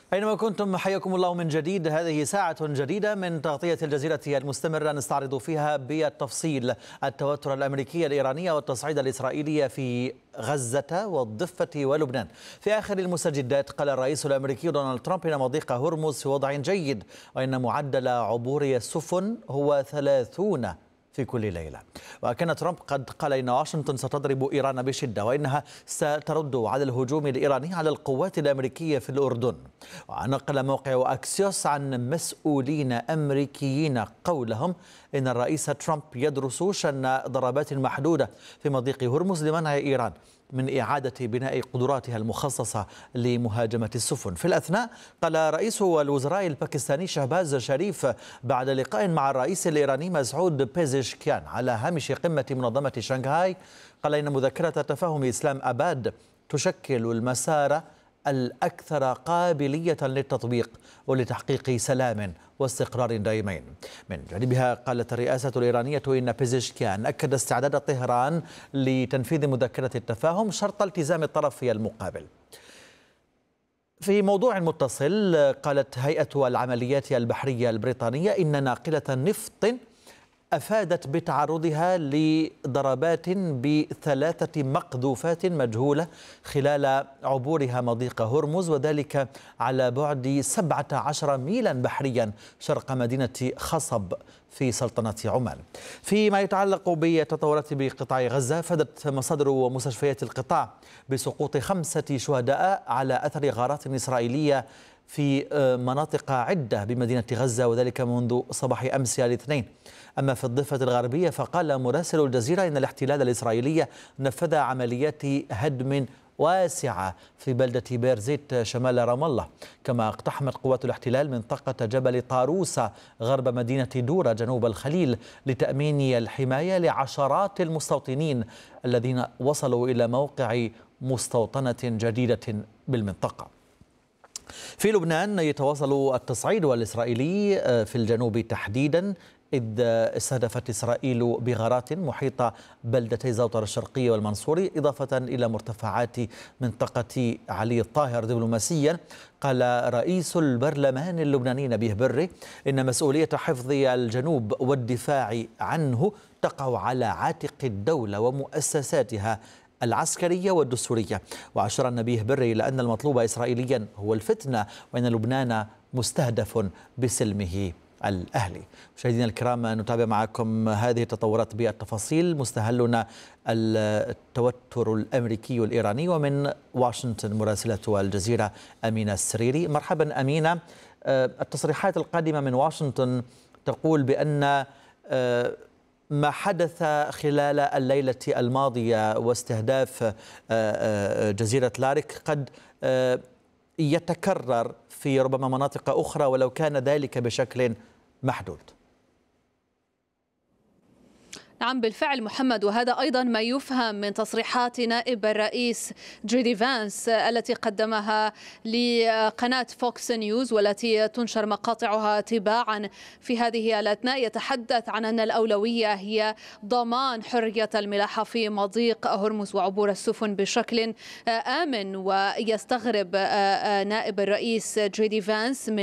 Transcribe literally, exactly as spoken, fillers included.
أينما كنتم حياكم الله من جديد. هذه ساعة جديدة من تغطية الجزيرة المستمرة نستعرض فيها بالتفصيل التوتر الأمريكي الإيراني والتصعيد الإسرائيلي في غزة والضفة ولبنان. في آخر المستجدات قال الرئيس الأمريكي دونالد ترامب إن مضيق هرمز في وضع جيد وإن معدل عبور السفن هو ثلاثون في كل ليلة. وكان ترامب قد قال إن واشنطن ستضرب إيران بشدة وإنها سترد على الهجوم الإيراني على القوات الأمريكية في الأردن. ونقل موقع أكسيوس عن مسؤولين أمريكيين قولهم إن الرئيس ترامب يدرس شن ضربات محدودة في مضيق هرمز لمنع إيران من إعادة بناء قدراتها المخصصة لمهاجمة السفن. في الأثناء قال رئيس الوزراء الباكستاني شهباز شريف بعد لقاء مع الرئيس الإيراني مسعود بيزشكيان على هامش قمة منظمة شنغهاي، قال إن مذكرة تفاهم إسلام أباد تشكل المسار الأكثر قابلية للتطبيق ولتحقيق سلام واستقرار دائمين. من جانبها قالت الرئاسة الإيرانية إن بيزشكيان أكد استعداد طهران لتنفيذ مذكرة التفاهم شرط التزام الطرف المقابل. في موضوع متصل قالت هيئة العمليات البحرية البريطانية إن ناقلة نفط أفادت بتعرضها لضربات بثلاثة مقذوفات مجهولة خلال عبورها مضيق هرمز، وذلك على بعد سبعة عشر ميلا بحريا شرق مدينة خصب في سلطنة عمان. فيما يتعلق بالتطورات بقطاع غزة، فادت مصادر ومستشفيات القطاع بسقوط خمسة شهداء على أثر غارات إسرائيلية في مناطق عدة بمدينة غزة، وذلك منذ صباح أمس الاثنين. أما في الضفة الغربية فقال مراسل الجزيرة إن الاحتلال الإسرائيلي نفذ عمليات هدم واسعة في بلدة بيرزيت شمال رام الله، كما اقتحمت قوات الاحتلال منطقة جبل طاروسة غرب مدينة دورة جنوب الخليل لتأمين الحماية لعشرات المستوطنين الذين وصلوا إلى موقع مستوطنة جديدة بالمنطقة. في لبنان يتواصل التصعيد الإسرائيلي في الجنوب تحديدا، إذ استهدفت إسرائيل بغارات محيط بلدتي زوطر الشرقية والمنصوري، إضافة إلى مرتفعات منطقة علي الطاهر. دبلوماسيا قال رئيس البرلمان اللبناني نبيه بري إن مسؤولية حفظ الجنوب والدفاع عنه تقع على عاتق الدولة ومؤسساتها العسكرية والدستورية. وأشار النبيه بري إلى أن المطلوب إسرائيليا هو الفتنة وأن لبنان مستهدف بسلمه الأهلي. مشاهدينا الكرام، نتابع معكم هذه التطورات بالتفاصيل. مستهلنا التوتر الأمريكي الإيراني، ومن واشنطن مراسلة الجزيرة أمينة السريري. مرحبا أمينة. التصريحات القادمة من واشنطن تقول بأن ما حدث خلال الليلة الماضية واستهداف جزيرة لارك قد يتكرر في ربما مناطق أخرى ولو كان ذلك بشكل محدود. نعم بالفعل محمد، وهذا أيضا ما يفهم من تصريحات نائب الرئيس جي دي فانس التي قدمها لقناة فوكس نيوز والتي تنشر مقاطعها تباعا في هذه الأثناء. يتحدث عن أن الأولوية هي ضمان حرية الملاحة في مضيق هرمز وعبور السفن بشكل آمن. ويستغرب نائب الرئيس جي دي فانس من